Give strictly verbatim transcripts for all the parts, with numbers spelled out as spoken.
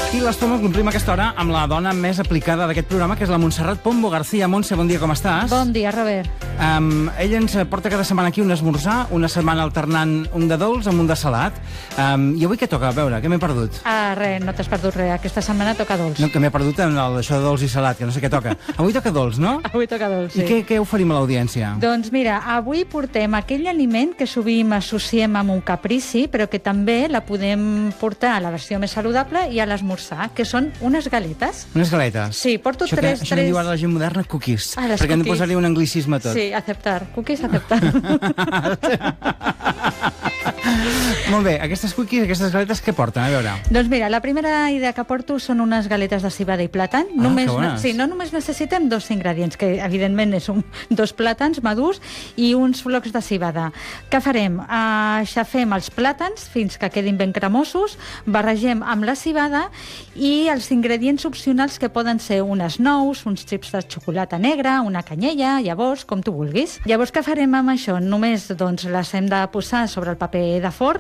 I l'estona complim aquesta hora amb la dona més aplicada d'aquest programa, que és la Montserrat Pombo García. Montse, bon dia, com estàs? Bon dia, Robert. Um, ella ens porta cada setmana aquí un esmorzar, una setmana alternant un de dolç amb un de salat. Um, I avui què toca? A veure, què m'he perdut? Ah, res, no t'has perdut res. Aquesta setmana toca dolç. No, que m'he perdut en el, això de dolç i salat, que no sé què toca. Avui toca dolç, no? Avui toca dolç, sí. I què, què oferim a l'audiència? Doncs mira, avui portem aquell aliment que sovint associem amb un caprici, però que també la podem portar a la versió més saludable i a l'esmorzar, que són unes galetes. Unes galetes? Sí, porto això tres... Que, això tres... que diu ara la gent moderna, cookies. Ah, les perquè cookies. no posar-hi un anglicisme tot. Sí, aceptar. Cookies, aceptar. Molt bé, aquestes cookies, aquestes galetes, què porten? A veure. Doncs mira, la primera idea que porto són unes galetes de civada i plàtan. Ah, només, que bones. Sí, no només necessitem dos ingredients, que evidentment són dos plàtans madurs i uns flocs de civada. Què farem? Uh, aixafem els plàtans fins que quedin ben cremosos, barregem amb la civada i els ingredients opcionals que poden ser unes nous, uns xips de xocolata negra, una canyella, llavors, com tu vulguis. Llavors, què farem amb això? Només doncs, les hem de posar sobre el paper de forn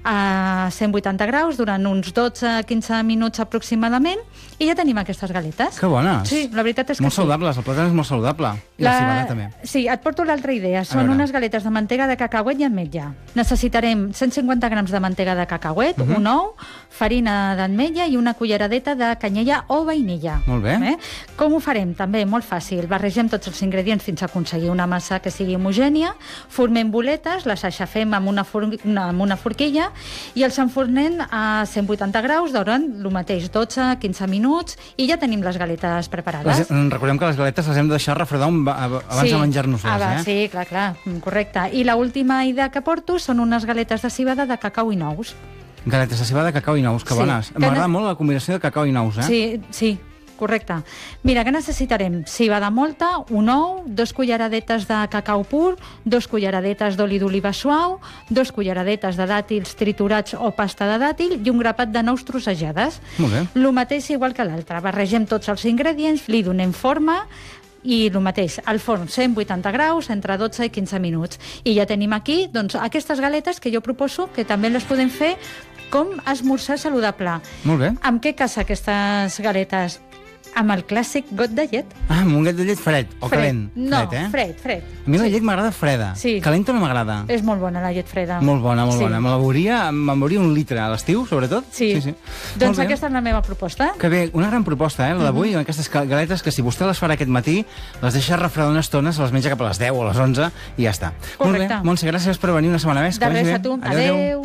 a cent vuitanta graus durant uns dotze a quinze minuts aproximadament i ja tenim aquestes galetes. Que bones. Sí, la veritat és que molt sí. saludables, el plàtan és molt saludable. I la, la civada també. Sí, et porto l'altra idea. Són unes galetes de mantega de cacauet i ametlla. Necessitarem cent cinquanta grams de mantega de cacauet, uh-huh. un ou, farina d'ametlla i una culleradeta de canyella o vainilla. Molt bé. Eh? Com ho farem? També molt fàcil. Barregem tots els ingredients fins a aconseguir una massa que sigui homogènia, formem boletes, les aixafem amb una, for una, amb una forquilla i els enfornem a cent vuitanta graus durant el mateix dotze a quinze minuts i ja tenim les galetes preparades. Les, recordem que les galetes les hem de deixar refredar un, abans sí. de menjar-nos-les, ah, va, eh? Sí, clar, clar, correcte. I l'última idea que porto són unes galetes de civada de cacau i nous. Galetes de civada, cacau i nous, que sí. bones. M'agrada molt la combinació de cacau i nous, eh? Sí, sí. Correcte. Mira, què necessitarem? Civada molta, un ou, dos culleradetes de cacau pur, dos culleradetes d'oli d'oliva suau, dos culleradetes de dàtils triturats o pasta de dàtil i un grapat de nous trossejades. Molt bé. Lo mateix igual que l'altre. Barregem tots els ingredients, li donem forma i el mateix, al forn cent vuitanta graus, entre dotze i quinze minuts. I ja tenim aquí doncs, aquestes galetes que jo proposo que també les podem fer com esmorzar saludable. Molt bé. Amb què casa aquestes galetes? Amb el clàssic got de llet. Ah, amb un got de llet fred, o fred. calent. No, fred, eh? fred, fred. A mi la llet m'agrada freda. Sí. Calenta no m'agrada. És molt bona la llet freda. Molt bona, molt sí. bona. Me la veuria, me'n veuria un litre a l'estiu, sobretot. Sí. sí, sí. Doncs aquesta és la meva proposta. Que bé, una gran proposta, eh, la d'avui, uh -huh. aquestes galetes que si vostè les farà aquest matí, les deixa refredar una estona, se les menja cap a les deu o a les onze i ja està. Correcte. Molt bé, Montse, gràcies per venir una setmana més. De res a tu. Adéu. Adéu.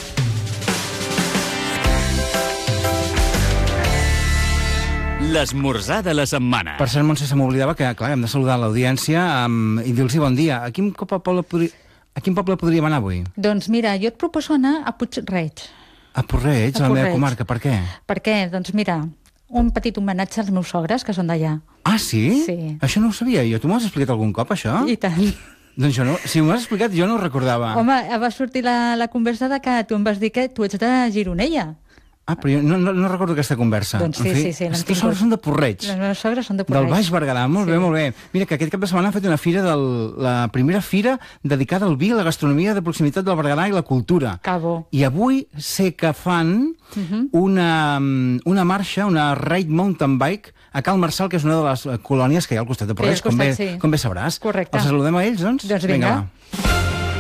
L'esmorzar de la setmana. Per cert, Montse, se m'oblidava que, clar, hem de saludar l'audiència um, i dir-los bon dia. A quin, poble podri... a quin poble podríem anar avui? Doncs mira, jo et proposo anar a Puig-reig. A Porreig, a la meva comarca. Per què? Per què? Doncs mira, un petit homenatge als meus sogres, que són d'allà. Ah, sí? Sí. Això no ho sabia jo. Tu m'ho has explicat algun cop, això? I tant. Doncs jo no, si m'ho has explicat, jo no ho recordava. Home, va sortir la, la conversa de que tu em vas dir que tu ets de Gironella. Ah, però jo no, no, no recordo aquesta conversa. Doncs sí, en fi, sí, sí. Els teus sogres són de Porreig. Les meves sogres són de Porreig. Del Baix Berguedà, molt sí. bé, molt bé. Mira, que aquest cap de setmana han fet una fira, del, la primera fira dedicada al vi, a la gastronomia de proximitat del Berguedà i la cultura. Que bo. I avui sé que fan uh-huh. una, una marxa, una Ride Mountain Bike, a Cal Marçal, que és una de les colònies que hi ha al costat de Porreig, sí, costat, com, bé, sí. com bé sabràs. Correcte. Els saludem a ells, doncs? Doncs vinga. vinga va.